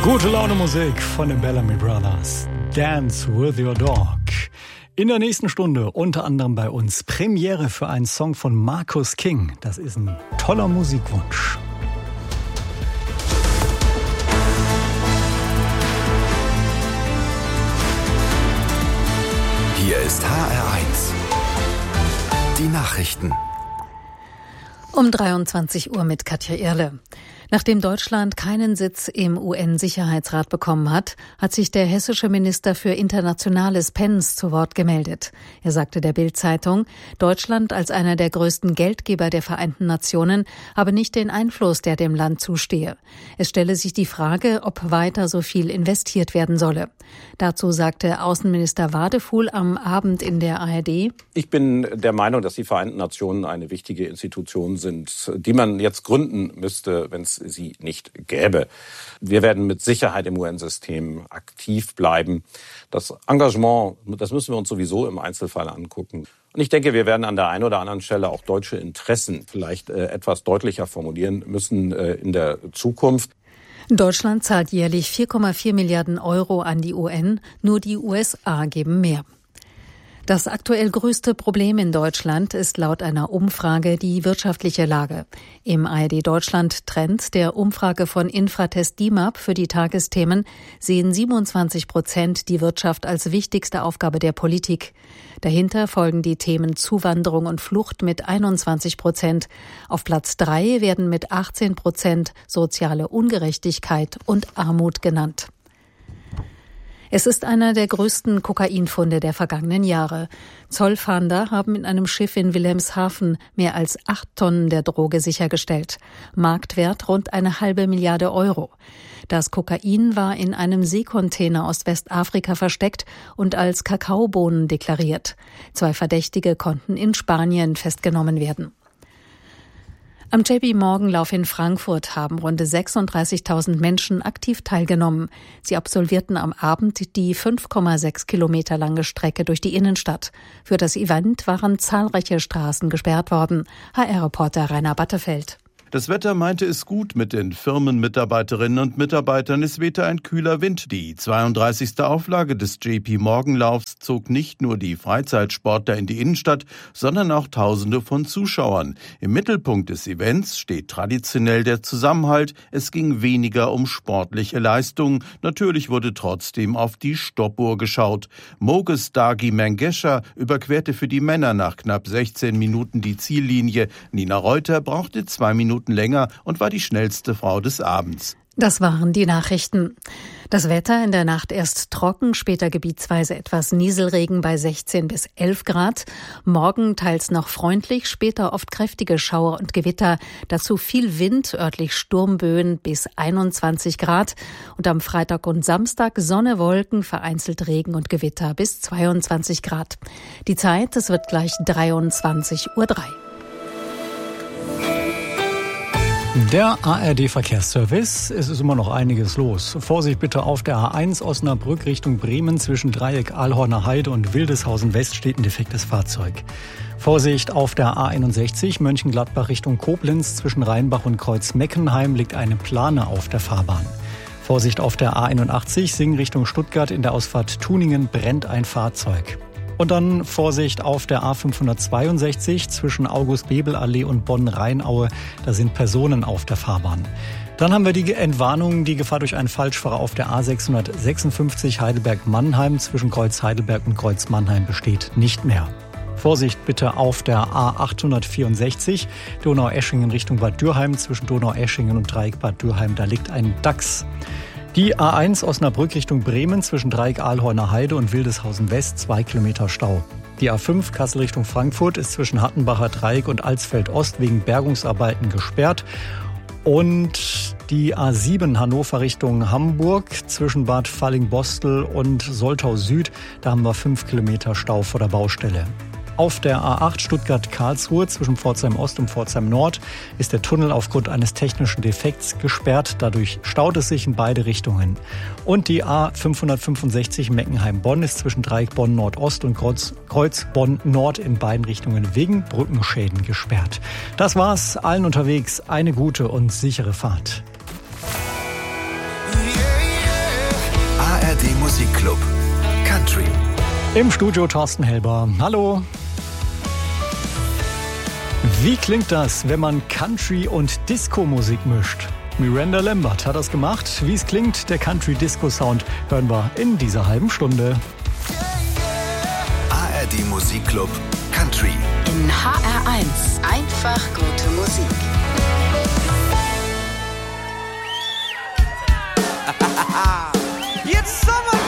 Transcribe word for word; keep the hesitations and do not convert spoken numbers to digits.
Gute Laune Musik von den Bellamy Brothers. Dance with your dog. In der nächsten Stunde unter anderem bei uns Premiere für einen Song von Marcus King. Das ist ein toller Musikwunsch. Hier ist H R eins. Die Nachrichten. Um dreiundzwanzig Uhr mit Katja Erle. Nachdem Deutschland keinen Sitz im U N-Sicherheitsrat bekommen hat, hat sich der hessische Minister für Internationales Pence zu Wort gemeldet. Er sagte der Bild-Zeitung, Deutschland als einer der größten Geldgeber der Vereinten Nationen habe nicht den Einfluss, der dem Land zustehe. Es stelle sich die Frage, ob weiter so viel investiert werden solle. Dazu sagte Außenminister Wadefuhl am Abend in der A R D: Ich bin der Meinung, dass die Vereinten Nationen eine wichtige Institution sind, die man jetzt gründen müsste, wenn es sie nicht gäbe. Wir werden mit Sicherheit im U N-System aktiv bleiben. Das Engagement, das müssen wir uns sowieso im Einzelfall angucken. Und ich denke, wir werden an der einen oder anderen Stelle auch deutsche Interessen vielleicht äh, etwas deutlicher formulieren müssen äh, in der Zukunft. Deutschland zahlt jährlich vier Komma vier Milliarden Euro an die U N, nur die U S A geben mehr. Das aktuell größte Problem in Deutschland ist laut einer Umfrage die wirtschaftliche Lage. Im A R D Deutschland Trend der Umfrage von Infratest D I M A P für die Tagesthemen sehen siebenundzwanzig Prozent die Wirtschaft als wichtigste Aufgabe der Politik. Dahinter folgen die Themen Zuwanderung und Flucht mit einundzwanzig Prozent. Auf Platz drei werden mit achtzehn Prozent soziale Ungerechtigkeit und Armut genannt. Es ist einer der größten Kokainfunde der vergangenen Jahre. Zollfahnder haben in einem Schiff in Wilhelmshaven mehr als acht Tonnen der Droge sichergestellt. Marktwert rund eine halbe Milliarde Euro. Das Kokain war in einem Seekontainer aus Westafrika versteckt und als Kakaobohnen deklariert. Zwei Verdächtige konnten in Spanien festgenommen werden. Am J P Morgan-Lauf in Frankfurt haben rund sechsunddreißigtausend Menschen aktiv teilgenommen. Sie absolvierten am Abend die fünf Komma sechs Kilometer lange Strecke durch die Innenstadt. Für das Event waren zahlreiche Straßen gesperrt worden. H R-Reporter Rainer Battefeld. Das Wetter meinte es gut mit den Firmenmitarbeiterinnen und Mitarbeitern. Es wehte ein kühler Wind. Die zweiunddreißigste Auflage des J P Morgan-Laufs zog nicht nur die Freizeitsportler in die Innenstadt, sondern auch Tausende von Zuschauern. Im Mittelpunkt des Events steht traditionell der Zusammenhalt. Es ging weniger um sportliche Leistungen. Natürlich wurde trotzdem auf die Stoppuhr geschaut. Moges Dagi Mengesha überquerte für die Männer nach knapp sechzehn Minuten die Ziellinie. Nina Reuter brauchte zwei Minuten länger und war die schnellste Frau des Abends. Das waren die Nachrichten. Das Wetter in der Nacht erst trocken, später gebietsweise etwas Nieselregen bei sechzehn bis elf Grad. Morgen teils noch freundlich, später oft kräftige Schauer und Gewitter. Dazu viel Wind, örtlich Sturmböen bis einundzwanzig Grad. Und am Freitag und Samstag Sonne, Wolken, vereinzelt Regen und Gewitter bis zweiundzwanzig Grad. Die Zeit, es wird gleich dreiundzwanzig Uhr drei. Der A R D-Verkehrsservice, es ist immer noch einiges los. Vorsicht bitte auf der A eins Osnabrück Richtung Bremen zwischen Dreieck Ahlhorner Heide und Wildeshausen West steht ein defektes Fahrzeug. Vorsicht auf der A einundsechzig Mönchengladbach Richtung Koblenz zwischen Rheinbach und Kreuz-Meckenheim liegt eine Plane auf der Fahrbahn. Vorsicht auf der A einundachtzig Singen Richtung Stuttgart in der Ausfahrt Tuningen brennt ein Fahrzeug. Und dann Vorsicht auf der A fünfhundertzweiundsechzig zwischen August-Bebel-Allee und Bonn-Rheinaue. Da sind Personen auf der Fahrbahn. Dann haben wir die Entwarnung, die Gefahr durch einen Falschfahrer auf der A sechshundertsechsundfünfzig Heidelberg-Mannheim zwischen Kreuz Heidelberg und Kreuz Mannheim besteht nicht mehr. Vorsicht bitte auf der A achthundertvierundsechzig Donaueschingen Richtung Bad Dürheim zwischen Donaueschingen und Dreieck Bad Dürheim. Da liegt ein Dachs. Die A eins Osnabrück Richtung Bremen zwischen Dreieck Ahlhorner Heide und Wildeshausen West zwei Kilometer Stau. Die A fünf Kassel Richtung Frankfurt ist zwischen Hattenbacher Dreieck und Alsfeld Ost wegen Bergungsarbeiten gesperrt. Und die A sieben Hannover Richtung Hamburg zwischen Bad Fallingbostel und Soltau Süd, da haben wir fünf Kilometer Stau vor der Baustelle. Auf der A acht Stuttgart-Karlsruhe zwischen Pforzheim Ost und Pforzheim Nord ist der Tunnel aufgrund eines technischen Defekts gesperrt. Dadurch staut es sich in beide Richtungen. Und die A fünfhundertfünfundsechzig Meckenheim-Bonn ist zwischen Dreieck Bonn Nordost und Kreuz, Kreuz Bonn Nord in beiden Richtungen wegen Brückenschäden gesperrt. Das war's. Allen unterwegs eine gute und sichere Fahrt. Yeah, yeah. D Musikclub Country. Im Studio Thorsten Helber. Hallo. Wie klingt das, wenn man Country und Disco-Musik mischt? Miranda Lambert hat das gemacht. Wie es klingt, der Country-Disco-Sound, hören wir in dieser halben Stunde. A R D Musikclub Country. In H R eins.